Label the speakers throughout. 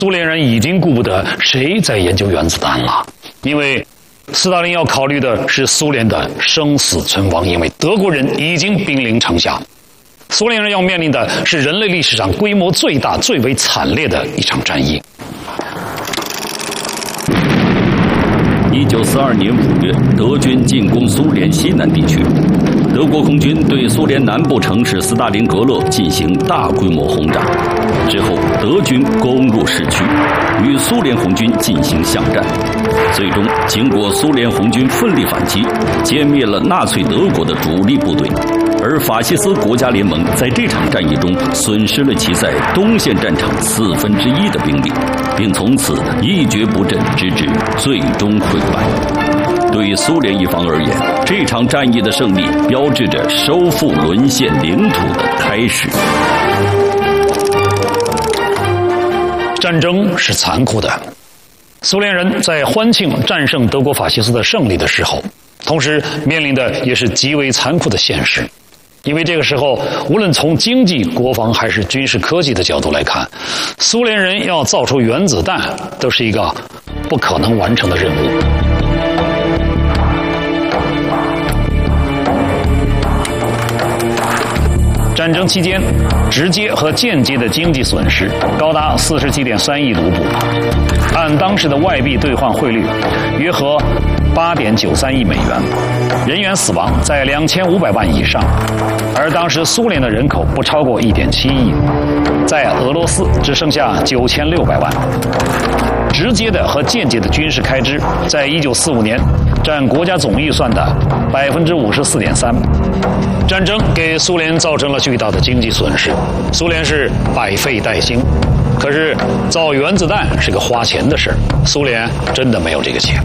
Speaker 1: 苏联人已经顾不得谁在研究原子弹了，因为斯大林要考虑的是苏联的生死存亡，因为德国人已经兵临城下，苏联人要面临的是人类历史上规模最大、最为惨烈的一场战役。
Speaker 2: 1942年5月，德军进攻苏联西南地区，德国空军对苏联南部城市斯大林格勒进行大规模轰炸。之后，德军攻入市区，与苏联红军进行巷战。最终，经过苏联红军奋力反击，歼灭了纳粹德国的主力部队。而法西斯国家联盟在这场战役中损失了其在东线战场1/4的兵力，并从此一蹶不振，直至最终溃败。对苏联一方而言，这场战役的胜利标志着收复沦陷领土的开始。
Speaker 1: 战争是残酷的，苏联人在欢庆战胜德国法西斯的胜利的时候，同时面临的也是极为残酷的现实。因为这个时候，无论从经济、国防还是军事科技的角度来看，苏联人要造出原子弹都是一个不可能完成的任务。战争期间，直接和间接的经济损失高达47.3亿卢布，按当时的外币兑换汇率，约合8.93亿美元，人员死亡在2500万以上，而当时苏联的人口不超过1.7亿，在俄罗斯只剩下9600万。直接的和间接的军事开支，在1945年占国家总预算的54.3%。战争给苏联造成了巨大的经济损失，苏联是百废待兴。可是造原子弹是个花钱的事儿，苏联真的没有这个钱。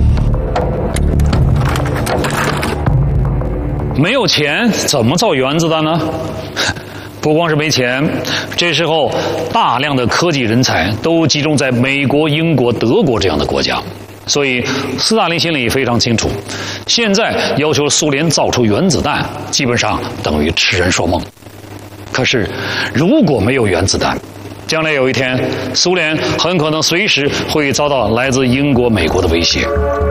Speaker 1: 没有钱怎么造原子弹呢？不光是没钱，这时候大量的科技人才都集中在美国、英国、德国这样的国家，所以斯大林心里非常清楚，现在要求苏联造出原子弹，基本上等于痴人说梦。可是如果没有原子弹，将来有一天，苏联很可能随时会遭到来自英国、美国的威胁。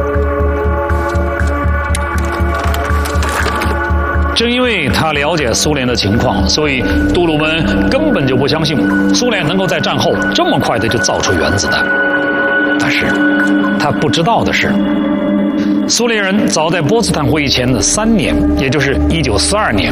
Speaker 1: 正因为他了解苏联的情况，所以杜鲁门根本就不相信苏联能够在战后这么快的就造出原子弹。但是他不知道的是，苏联人早在波茨坦会议前的3年，也就是1942年，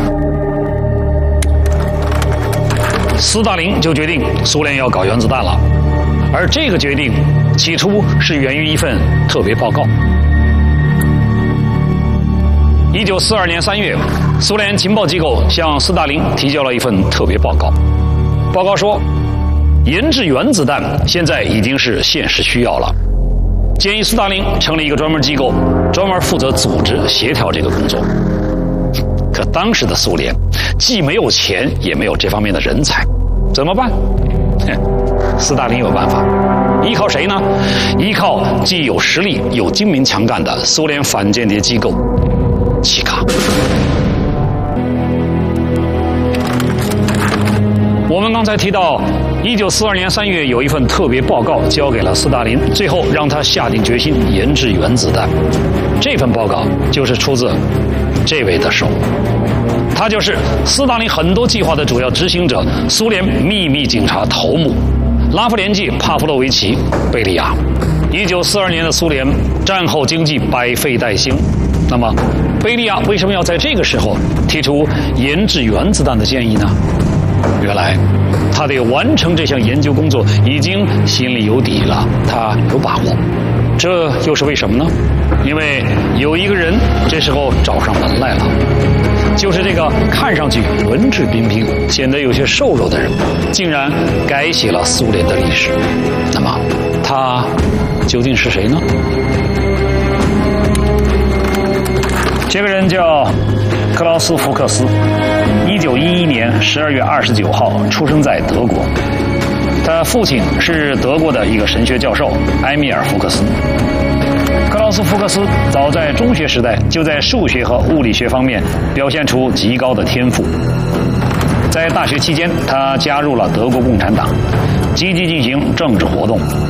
Speaker 1: 斯大林就决定苏联要搞原子弹了。而这个决定起初是源于一份特别报告。1942年3月，苏联情报机构向斯大林提交了一份特别报告。报告说，研制原子弹现在已经是现实需要了，建议斯大林成立一个专门机构，专门负责组织协调这个工作。可当时的苏联既没有钱，也没有这方面的人才，怎么办？斯大林有办法，依靠谁呢？依靠既有实力又精明强干的苏联反间谍机构契卡。我们刚才提到，1942年3月有一份特别报告交给了斯大林，最后让他下定决心研制原子弹。这份报告就是出自这位的手，他就是斯大林很多计划的主要执行者，苏联秘密警察头目拉夫连季·帕夫洛维奇·贝利亚。1942年的苏联战后经济百废待兴，那么贝利亚为什么要在这个时候提出研制原子弹的建议呢？原来他对完成这项研究工作已经心里有底了，他有把握。这又是为什么呢？因为有一个人这时候找上门来了，就是这个看上去文质彬彬、显得有些瘦弱的人，竟然改写了苏联的历史。那么他究竟是谁呢？这个人叫克劳斯·福克斯，1911年12月29号出生在德国。他父亲是德国的一个神学教授埃米尔·福克斯。克劳斯·福克斯早在中学时代就在数学和物理学方面表现出极高的天赋。在大学期间，他加入了德国共产党，积极进行政治活动。